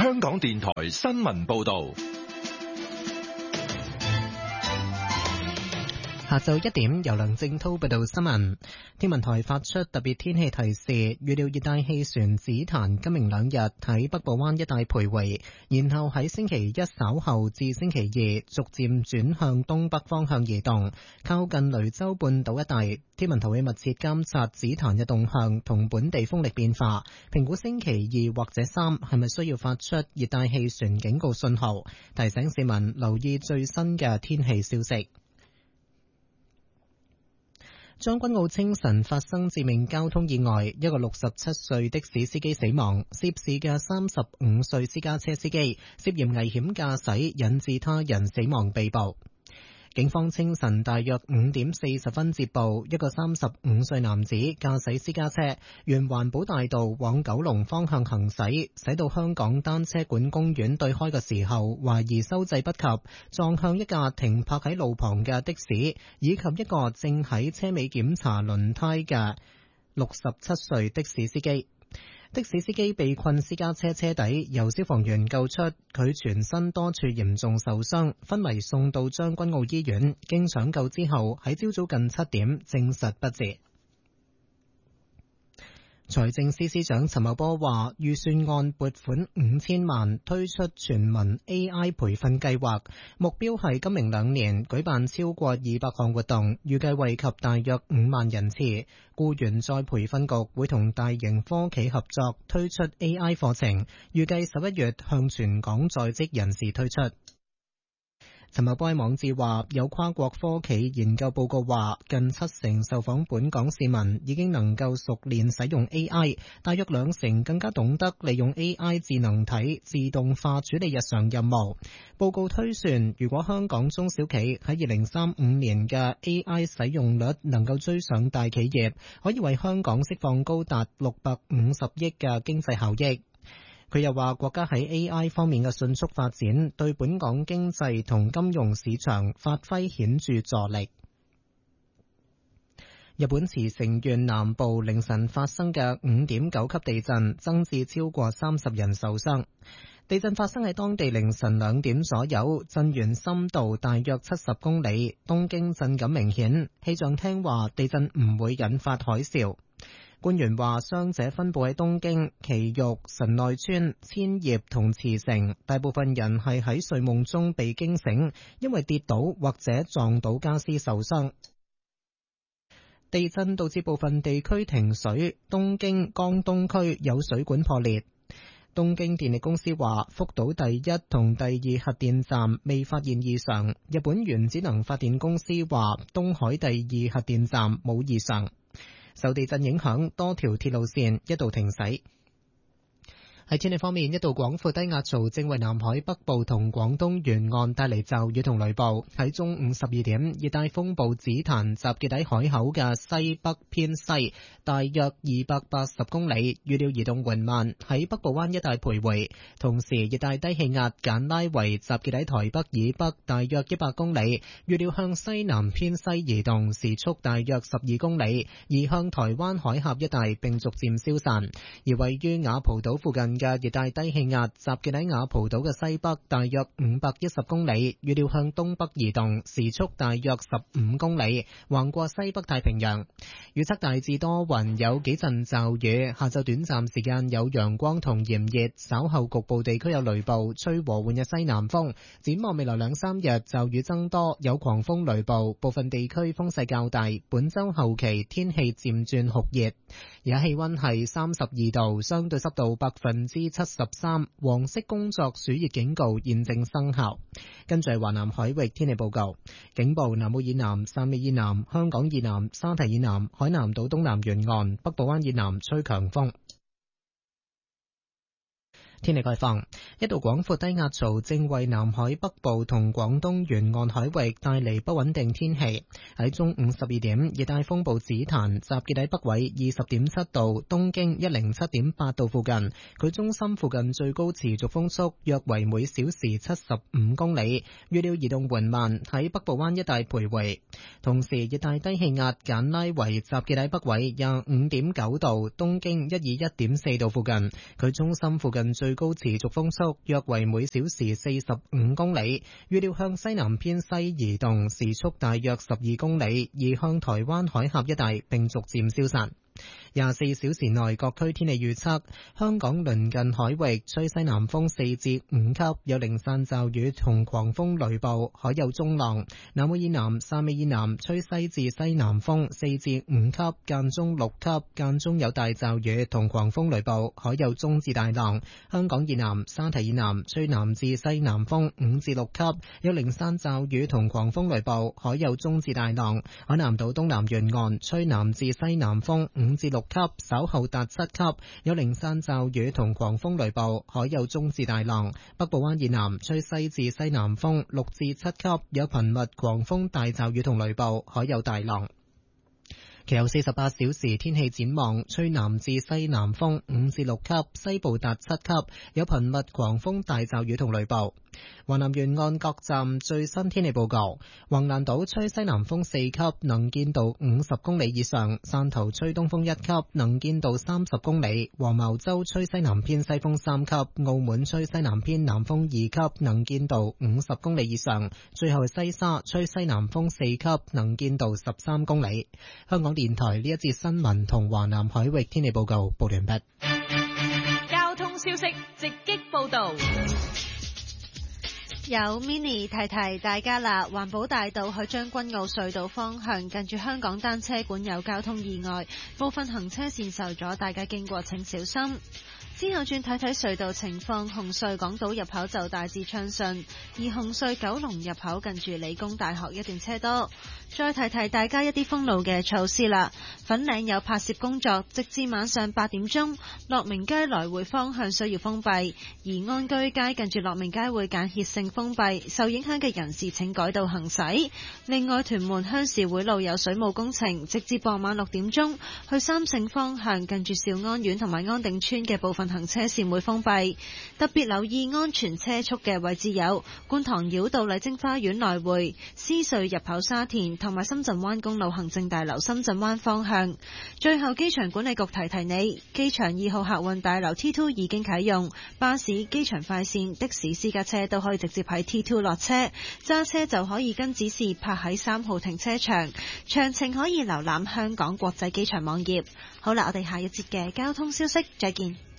香港電台新聞報道。 下晝1點，由梁正滔報道新聞。天文台發出特別天氣提示，預料熱帶氣旋紫檀今明兩日喺北部灣一帶徘徊，然後喺星期一稍後至星期二逐漸轉向東北方向移動，靠近雷州半島一帶。天文台會密切監察紫檀嘅動向同本地風力變化，評估星期2或者3係咪需要發出熱帶氣旋警告信號，提醒市民留意最新嘅天氣消息。將軍澳清晨發生致命交通意外，一個67歲的士司機死亡，涉事嘅35歲私家車司機涉嫌危險駕駛引致他人死亡被捕。警方清晨大約5點40分接報，一個35歲男子駕駛私家車沿環保大道往九龍方向行駛，駛到香港單車館公園對開嘅時候，懷疑收掣不及，撞向一架停泊喺路旁嘅的士，以及一個正喺車尾檢查輪胎嘅67歲的士司機。的士司機被困私家車車底，由消防員救出，佢全身多處嚴重受傷，昏迷送到將軍澳醫院，經搶救之後喺朝早近7點證實不治。財政司司長陳茂波話，預算案撥款5000萬推出全民 AI 培訓計劃，目標係今明2年舉辦超過200項活動，預計惠及大約5萬人次。僱員再培訓局會同大型科企合作推出 AI 課程，預計11月向全港在職人士推出。陳茂波喺網誌話，有跨國科企研究報告話，近70%受訪本港市民已經能夠熟練使用 AI， 大約2%更加懂得利用 AI 智能體自動化處理日常任務。報告推算，如果香港中小企喺2035年嘅 AI 使用率能夠追上大企業，可以為香港釋放高達650億嘅經濟效益。佢又話，國家喺 AI 方面嘅迅速發展，對本港經濟同金融市場發揮顯著助力。日本茨城縣南部凌晨發生嘅5.9級地震，增至超過30人受傷。地震發生喺當地凌晨2點左右，震源深度大約70公里，東京震感明顯。氣象廳話，地震唔會引發海嘯。官員話，傷者分佈喺東京、埼玉、神奈川、千葉同茨城，大部分人係喺睡夢中被驚醒，因為跌倒或者撞到家私受傷。地震導致部分地區停水，東京江東區有水管破裂。東京電力公司話，福島第一同第二核電站未發現異常。日本原子能發電公司話，東海第二核電站冇異常。受地震影響，多條鐵路線一度停駛。喺天氣方面，一道廣闊低壓槽正為南海北部同廣東沿岸帶嚟驟雨同雷暴。喺中午12點，熱帶風暴紫檀集結喺海口嘅西北偏西，大約280公里，預料移動緩慢，喺北部灣一帶徘徊。同時，熱帶低氣壓簡拉維集結喺台北以北大約100公里，預料向西南偏西移動，時速大約12公里，移向台灣海峽一帶並逐漸消散。而位於雅蒲島附近嘅熱帶低氣壓集結喺雅蒲島嘅西北大約510公里，預料向東北移動，時速大約15公里，橫過西北太平洋。預測大致多雲，有幾陣驟雨，下晝短暫時間有陽光同炎熱，稍後局部地區有雷暴，吹和緩嘅西南風。展望未來2-3日驟雨增多，有狂風雷暴，部分地區風勢較大。本週後期天氣漸轉酷熱，而家氣溫係32度，相對濕度73%，黃色工作暑熱警告現正生效。跟住係華南海域天氣報告，警報南澳以南、汕尾以南、香港以南、沙堤以南、海南島東南沿岸、北部灣以南吹強風。天氣概況，一道廣闊低壓槽正為南海北部同廣東沿岸海域帶嚟不穩定天氣。喺中午12點，熱帶風暴紫檀集結喺北緯20.7度、東經107.8度附近，佢中心附近最高持續風速約為每小時75公里，預料移動緩慢，喺北部灣一帶徘徊。同時，熱帶低氣壓簡拉維集結喺北緯25.9度、東經121.4度附近，佢中心附近最最高持續風速約為每小時45公里，預料向西南偏西移動，時速大約12公里，移向台灣海峽一帶並逐漸消散。24小時內各區天氣預測：香港鄰近海域吹西南風4至5級，有零散驟雨同狂風雷暴，海有中浪；南澳以南、汕尾以南吹西至西南風4至5級，間中6級，間中有大驟雨同狂風雷暴，海有中至大浪；香港以南、沙堤以南吹南至西南風5至6級，有零散驟雨同狂風雷暴，海有中至大浪；海南島東南沿岸吹南至西南風5至6級，稍後達7級，有零散驟雨同狂風雷暴，海有中至大浪。北部灣以南吹西至西南風6至7級，有頻密狂風大驟雨同雷暴，海有大浪。其後48小時天氣展望，吹南至西南風5至6級，西部達7級，有頻密狂風大驟雨同雷暴。華南沿岸各站最新天氣報告：橫瀾島吹西南風4級，能見度50公里以上；汕頭吹東風1級，能見度30公里；黃茅洲吹西南偏西風3級；澳門吹西南偏南風2級，能見度50公里以上；最後係西沙吹西南風4級，能見度13公里。香港電台呢一節新聞同華南海域天氣報告報完畢。 交通消息直擊報道。 有 Mini 提提大家啦，環保大道去將軍澳隧道方向近住香港單車館有交通意外，部分行車線受阻，大家經過請小心。之後轉睇睇隧道情況，紅隧港島入口就大致暢順，而紅隧九龍入口近住理工大學一段車多。再提提大家一啲封路嘅措施啦。粉嶺有拍攝工作，直至晚上8點鐘，樂明街來回方向需要封閉，而安居街近住樂明街會間歇性封閉，受影響嘅人士請改道行駛。另外，屯門鄉事會路有水務工程，直至傍晚6點鐘，去三聖方向近住兆安苑同埋安定村嘅部分行車線會封閉，特別留意安全車速嘅位置有觀塘繞道麗晶花園來回、獅隧入口沙田同埋深圳灣公路行政大樓深圳灣方向。最後，機場管理局提提你，機場2號客運大樓 T2 已經啟用，巴士、機場快線、的士、私家車都可以直接喺 T2 落車，揸車就可以跟指示泊喺3號停車場。詳情可以瀏覽香港國際機場網頁。好啦，我哋下一節嘅交通消息再見。